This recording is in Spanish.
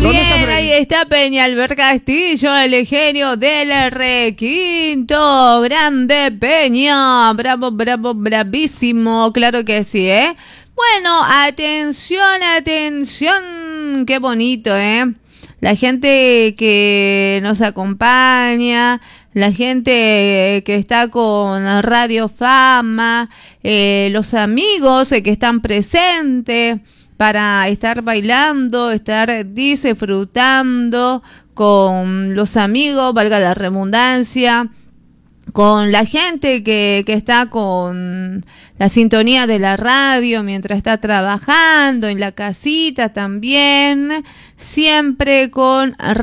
Bien, ahí está Peñalver Castillo, el genio del requinto. Grande Peña. Bravo, bravo, bravísimo. Claro que sí, ¿eh? Bueno, atención, atención. Qué bonito, ¿eh? La gente que nos acompaña, la gente que está con Radio Fama, los amigos que están presentes para estar bailando, estar disfrutando con los amigos, valga la redundancia, con la gente que está con la sintonía de la radio mientras está trabajando, en la casita también, siempre con